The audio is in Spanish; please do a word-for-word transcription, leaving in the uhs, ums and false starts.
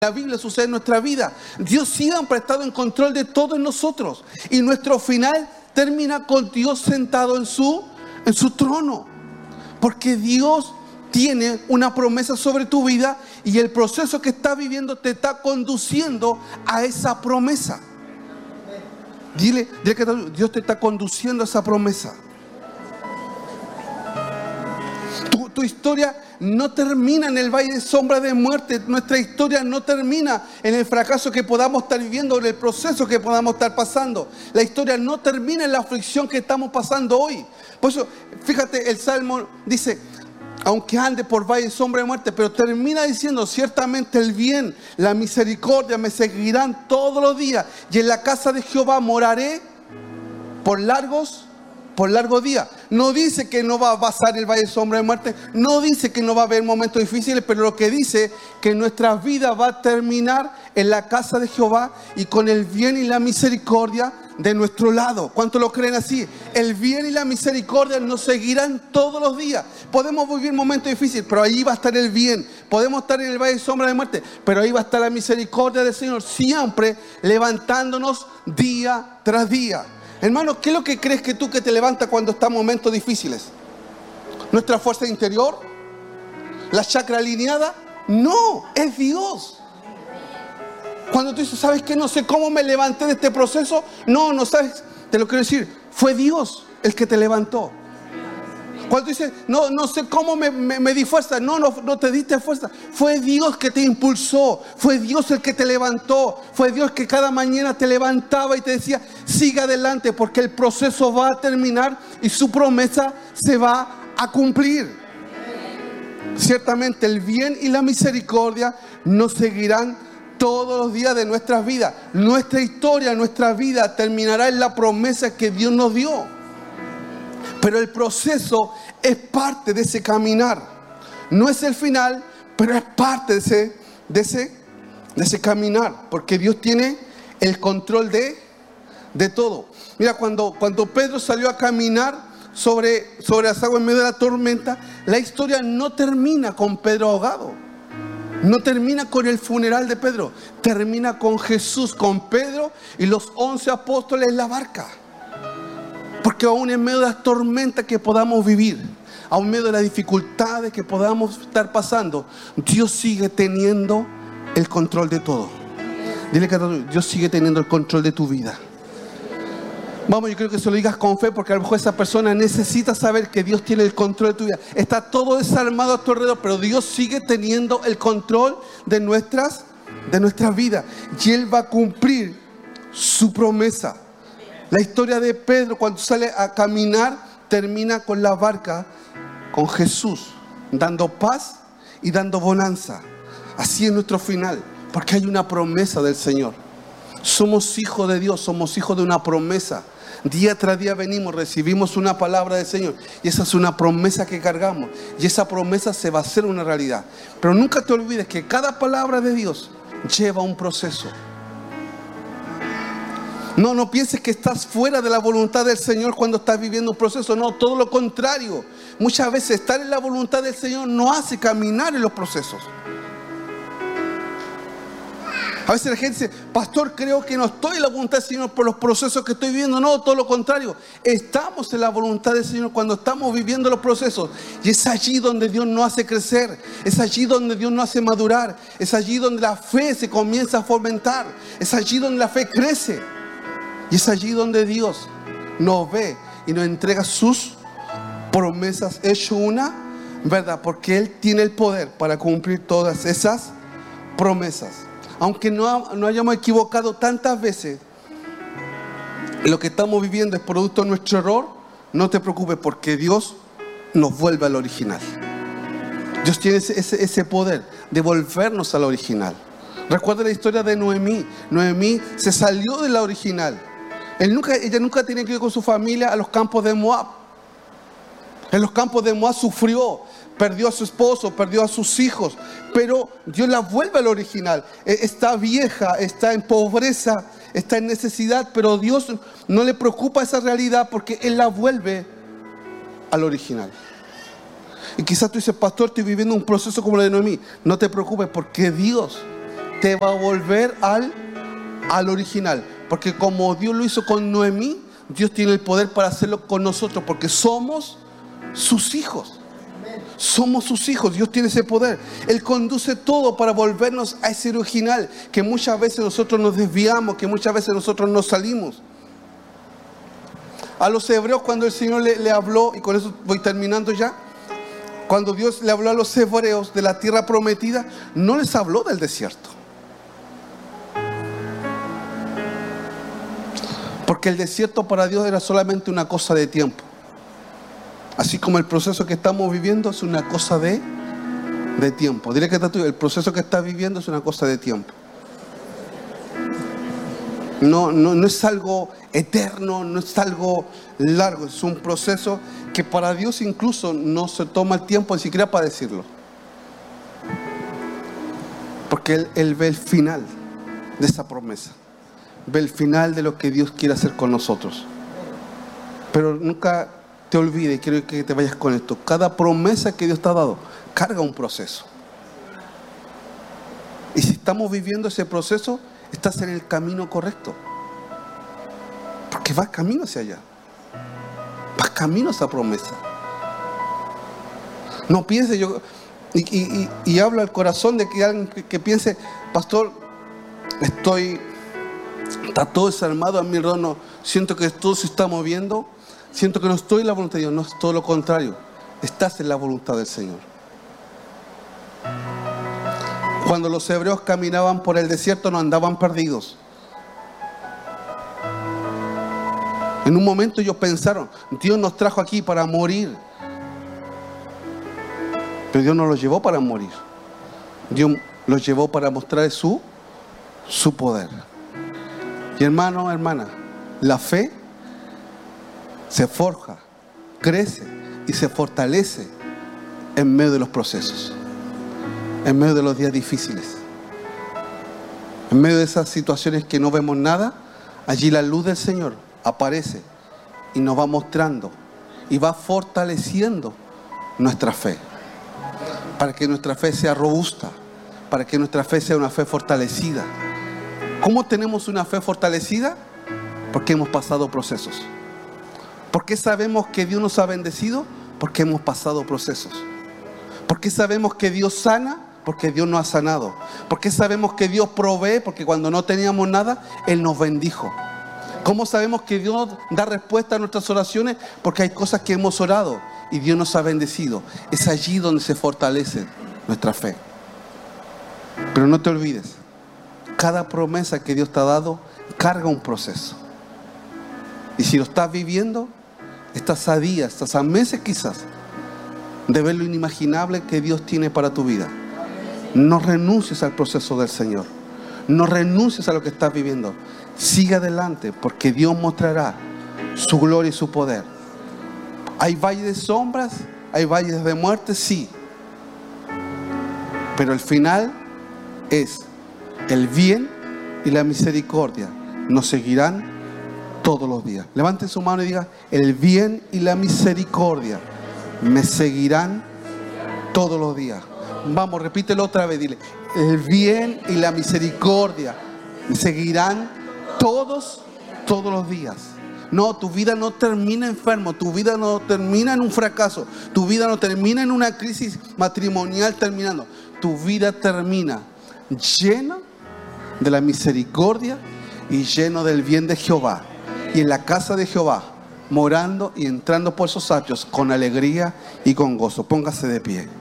La Biblia sucede en nuestra vida. Dios siempre ha estado en control de todos nosotros. Y nuestro final termina con Dios sentado en su, en su trono. Porque Dios tiene una promesa sobre tu vida y el proceso que estás viviendo te está conduciendo a esa promesa. Dile, dile que Dios te está conduciendo a esa promesa. Tu, tu historia no termina en el valle de sombra de muerte. Nuestra historia no termina en el fracaso que podamos estar viviendo, en el proceso que podamos estar pasando. La historia no termina en la aflicción que estamos pasando hoy. Por eso, fíjate, el Salmo dice, aunque ande por valle de sombra de muerte, pero termina diciendo, ciertamente el bien, la misericordia me seguirán todos los días, y en la casa de Jehová moraré por largos por largo día. No dice que no va a pasar el valle de sombra de muerte, no dice que no va a haber momentos difíciles, pero lo que dice que nuestra vida va a terminar en la casa de Jehová y con el bien y la misericordia de nuestro lado. ¿Cuántos lo creen así? El bien y la misericordia nos seguirán todos los días. Podemos vivir momentos difíciles, pero ahí va a estar el bien. Podemos estar en el valle de sombra de muerte, pero ahí va a estar la misericordia del Señor, siempre levantándonos día tras día. Hermano, ¿qué es lo que crees que tú que te levantas cuando están momentos difíciles? ¿Nuestra fuerza interior? ¿La chakra alineada? No, es Dios. Cuando tú dices, ¿sabes qué? No sé cómo me levanté de este proceso. No, no sabes, te lo quiero decir, fue Dios el que te levantó. Cuando tú dices, no, no sé cómo me, me, me di fuerza. No, no, no te diste fuerza. Fue Dios que te impulsó. Fue Dios el que te levantó. Fue Dios que cada mañana te levantaba y te decía, siga adelante porque el proceso va a terminar y su promesa se va a cumplir. Ciertamente el bien y la misericordia nos seguirán todos los días de nuestras vidas. Nuestra historia, nuestra vida terminará en la promesa que Dios nos dio. Pero el proceso es parte de ese caminar. No es el final, pero es parte de ese, de ese, de ese caminar. Porque Dios tiene el control de, de todo. Mira, cuando, cuando Pedro salió a caminar sobre, sobre las aguas en medio de la tormenta, la historia no termina con Pedro ahogado. No termina con el funeral de Pedro. Termina con Jesús, con Pedro y los once apóstoles en la barca. Porque aún en medio de las tormentas que podamos vivir, aún en medio de las dificultades que podamos estar pasando, Dios sigue teniendo el control de todo. Dile que Dios sigue teniendo el control de tu vida. Vamos, yo creo que se lo digas con fe, porque a lo mejor esa persona necesita saber que Dios tiene el control de tu vida. Está todo desarmado a tu alrededor, pero Dios sigue teniendo el control de nuestras, de nuestras vidas. Y Él va a cumplir su promesa. La historia de Pedro cuando sale a caminar termina con la barca, con Jesús, dando paz y dando bonanza. Así es nuestro final, porque hay una promesa del Señor. Somos hijos de Dios, somos hijos de una promesa. Día tras día venimos, recibimos una palabra del Señor y esa es una promesa que cargamos y esa promesa se va a hacer una realidad. Pero nunca te olvides que cada palabra de Dios lleva un proceso. No, no pienses que estás fuera de la voluntad del Señor cuando estás viviendo un proceso. No, todo lo contrario. Muchas veces estar en la voluntad del Señor no hace caminar en los procesos. A veces la gente dice, pastor, creo que no estoy en la voluntad del Señor por los procesos que estoy viviendo. No, todo lo contrario. Estamos en la voluntad del Señor cuando estamos viviendo los procesos. Y es allí donde Dios nos hace crecer. Es allí donde Dios nos hace madurar. Es allí donde la fe se comienza a fomentar. Es allí donde la fe crece. Y es allí donde Dios nos ve y nos entrega sus promesas hecho una verdad. Porque Él tiene el poder para cumplir todas esas promesas. Aunque no, no hayamos equivocado tantas veces, lo que estamos viviendo es producto de nuestro error. No te preocupes porque Dios nos vuelve al original. Dios tiene ese, ese, ese poder de volvernos al original. Recuerda la historia de Noemí. Noemí se salió de la original. Él nunca, ella nunca tenía que ir con su familia a los campos de Moab. En los campos de Moab sufrió, perdió a su esposo, perdió a sus hijos, pero Dios la vuelve al original. Está vieja, está en pobreza, está en necesidad, pero Dios no le preocupa esa realidad porque Él la vuelve al original. Y quizás tú dices, pastor, estoy viviendo un proceso como el de Noemí. No te preocupes porque Dios te va a volver al, al original. Porque como Dios lo hizo con Noemí, Dios tiene el poder para hacerlo con nosotros, porque somos sus hijos. Somos sus hijos, Dios tiene ese poder. Él conduce todo para volvernos a ese original, que muchas veces nosotros nos desviamos, que muchas veces nosotros nos salimos. A los hebreos, cuando el Señor le, le habló, y con eso voy terminando ya, cuando Dios le habló a los hebreos de la tierra prometida, no les habló del desierto. Porque el desierto para Dios era solamente una cosa de tiempo. Así como el proceso que estamos viviendo es una cosa de, de tiempo. Dile que está tuyo, el proceso que estás viviendo es una cosa de tiempo. No, no, no es algo eterno, no es algo largo. Es un proceso que para Dios incluso no se toma el tiempo ni siquiera para decirlo. Porque Él, Él ve el final de esa promesa. Ve el final de lo que Dios quiere hacer con nosotros. Pero nunca te olvides, quiero que te vayas con esto. Cada promesa que Dios te ha dado carga un proceso. Y si estamos viviendo ese proceso, estás en el camino correcto. Porque vas camino hacia allá. Vas camino a esa promesa. No pienses, yo y, y, y, y hablo al corazón de que alguien que, que piense, pastor, estoy, está todo desarmado a mi alrededor, no, siento que todo se está moviendo. Siento que no estoy en la voluntad de Dios. No, es todo lo contrario. Estás en la voluntad del Señor. Cuando los hebreos caminaban por el desierto, no andaban perdidos. En un momento ellos pensaron, Dios nos trajo aquí para morir. Pero Dios no los llevó para morir. Dios los llevó para mostrar su, su poder. Y hermano, hermana, la fe se forja, crece y se fortalece en medio de los procesos, en medio de los días difíciles, en medio de esas situaciones que no vemos nada. Allí la luz del Señor aparece y nos va mostrando y va fortaleciendo nuestra fe, para que nuestra fe sea robusta, para que nuestra fe sea una fe fortalecida. ¿Cómo tenemos una fe fortalecida? Porque hemos pasado procesos. ¿Por qué sabemos que Dios nos ha bendecido? Porque hemos pasado procesos. ¿Por qué sabemos que Dios sana? Porque Dios nos ha sanado. ¿Por qué sabemos que Dios provee? Porque cuando no teníamos nada, Él nos bendijo. ¿Cómo sabemos que Dios da respuesta a nuestras oraciones? Porque hay cosas que hemos orado y Dios nos ha bendecido. Es allí donde se fortalece nuestra fe. Pero no te olvides, cada promesa que Dios te ha dado carga un proceso. Y si lo estás viviendo, estás a días, estás a meses quizás de ver lo inimaginable que Dios tiene para tu vida. No renuncies al proceso del Señor. No renuncies a lo que estás viviendo. Sigue adelante, porque Dios mostrará su gloria y su poder. ¿Hay valles de sombras? ¿Hay valles de muerte? Sí. Pero el final es el bien y la misericordia nos seguirán todos los días. Levante su mano y diga: el bien y la misericordia me seguirán todos los días. Vamos, repítelo otra vez, dile: el bien y la misericordia me seguirán todos, todos los días. No, tu vida no termina enfermo, tu vida no termina en un fracaso, tu vida no termina en una crisis matrimonial terminando. Tu vida termina llena de la misericordia y lleno del bien de Jehová. Y en la casa de Jehová, morando y entrando por sus atrios con alegría y con gozo. Póngase de pie.